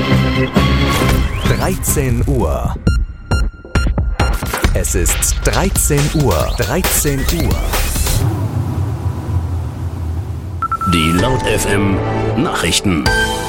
13 Uhr. Es ist 13 Uhr. 13 Uhr. Die Laut FM Nachrichten.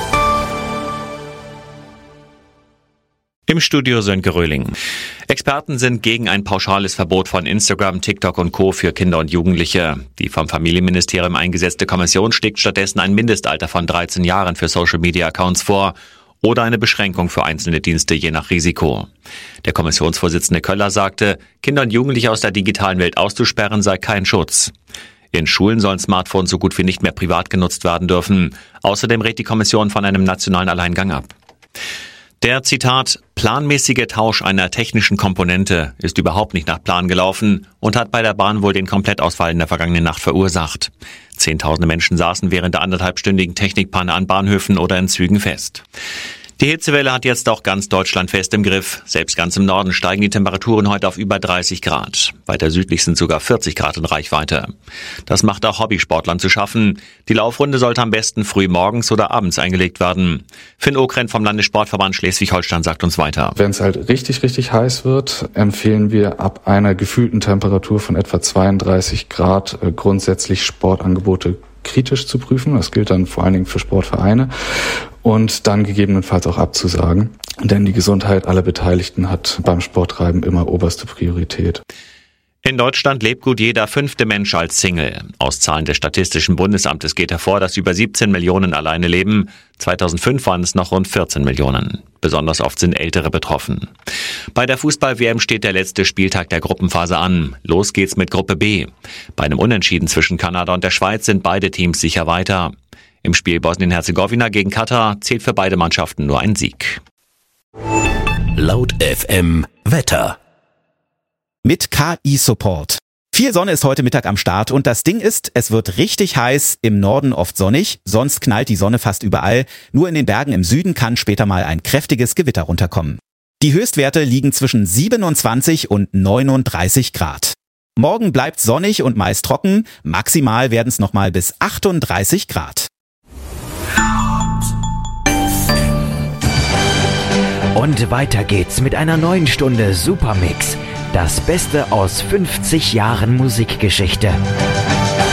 Im Studio Sönke Röhling. Experten sind gegen ein pauschales Verbot von Instagram, TikTok und Co. für Kinder und Jugendliche. Die vom Familienministerium eingesetzte Kommission schlägt stattdessen ein Mindestalter von 13 Jahren für Social-Media-Accounts vor oder eine Beschränkung für einzelne Dienste je nach Risiko. Der Kommissionsvorsitzende Köller sagte, Kinder und Jugendliche aus der digitalen Welt auszusperren sei kein Schutz. In Schulen sollen Smartphones so gut wie nicht mehr privat genutzt werden dürfen. Außerdem rät die Kommission von einem nationalen Alleingang ab. Der, Zitat, planmäßige Tausch einer technischen Komponente ist überhaupt nicht nach Plan gelaufen und hat bei der Bahn wohl den Komplettausfall in der vergangenen Nacht verursacht. Zehntausende Menschen saßen während der anderthalbstündigen Technikpanne an Bahnhöfen oder in Zügen fest. Die Hitzewelle hat jetzt auch ganz Deutschland fest im Griff. Selbst ganz im Norden steigen die Temperaturen heute auf über 30 Grad. Weiter südlich sind sogar 40 Grad in Reichweite. Das macht auch Hobbysportlern zu schaffen. Die Laufrunde sollte am besten früh morgens oder abends eingelegt werden. Finn Okren vom Landessportverband Schleswig-Holstein sagt uns weiter. Wenn es halt richtig heiß wird, empfehlen wir ab einer gefühlten Temperatur von etwa 32 Grad grundsätzlich Sportangebote kritisch zu prüfen. Das gilt dann vor allen Dingen für Sportvereine und dann gegebenenfalls auch abzusagen. Denn die Gesundheit aller Beteiligten hat beim Sporttreiben immer oberste Priorität. In Deutschland lebt gut jeder 5. Mensch als Single. Aus Zahlen des Statistischen Bundesamtes geht hervor, dass über 17 Millionen alleine leben. 2005 waren es noch rund 14 Millionen. Besonders oft sind Ältere betroffen. Bei der Fußball-WM steht der letzte Spieltag der Gruppenphase an. Los geht's mit Gruppe B. Bei einem Unentschieden zwischen Kanada und der Schweiz sind beide Teams sicher weiter. Im Spiel Bosnien-Herzegowina gegen Katar zählt für beide Mannschaften nur ein Sieg. Laut FM Wetter. Mit KI-Support. Viel Sonne ist heute Mittag am Start und das Ding ist, es wird richtig heiß, im Norden oft sonnig, sonst knallt die Sonne fast überall, nur in den Bergen im Süden kann später mal ein kräftiges Gewitter runterkommen. Die Höchstwerte liegen zwischen 27 und 39 Grad. Morgen bleibt sonnig und meist trocken, maximal werden es nochmal bis 38 Grad. Und weiter geht's mit einer neuen Stunde Supermix. Das Beste aus 50 Jahren Musikgeschichte.